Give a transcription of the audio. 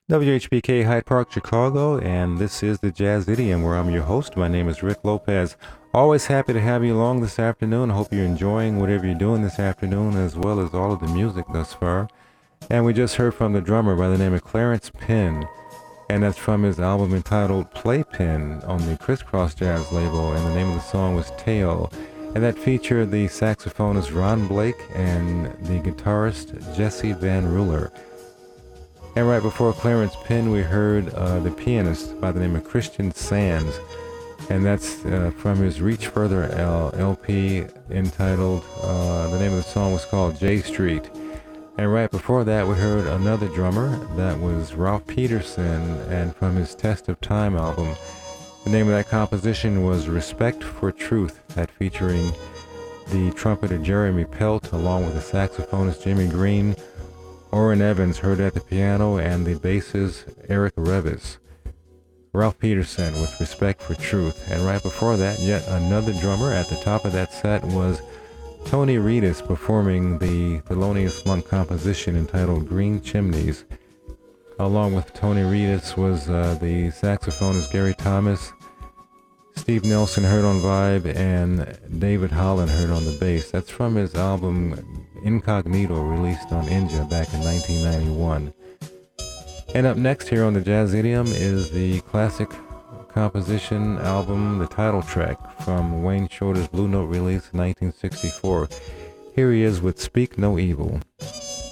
WHBK Hyde Park, Chicago, and this is the Jazz Idiom, where I'm your host. My name is Rick Lopez. Always happy to have you along this afternoon. I hope you're enjoying whatever you're doing this afternoon, as well as all of the music thus far. And we just heard from the drummer by the name of Clarence Penn, and that's from his album entitled Playpen on the Crisscross Jazz label, and the name of the song was Tale. And that featured the saxophonist Ron Blake and the guitarist Jesse Van Ruler. And right before Clarence Penn, we heard the pianist by the name of Christian Sands, and that's from his Reach Further LP entitled, the name of the song was called J Street. And right before that, we heard another drummer, that was Ralph Peterson, and from his Test of Time album. The name of that composition was Respect for Truth, that featuring the trumpeter Jeremy Pelt, along with the saxophonist Jimmy Green, Orrin Evans heard at the piano, and the bassist Eric Revis. Ralph Peterson with Respect for Truth. And right before that, yet another drummer. At the top of that set was Tony Reedus performing the Thelonious Monk composition entitled Green Chimneys. Along with Tony Reedus was the saxophonist Gary Thomas. Steve Nelson heard on vibe, and David Holland heard on the bass. That's from his album Incognito, released on Inja back in 1991. And up next here on the Jazz Idiom is the classic composition album, the title track from Wayne Shorter's Blue Note release in 1964. Here he is with Speak No Evil.